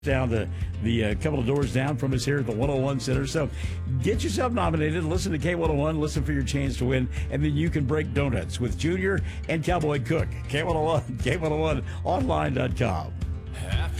down the couple of doors down from us here at the 101 Center. So get yourself nominated, listen to K101, listen for your chance to win, and then you can break donuts with Junior and Cowboy Cook. K101, K101online.com.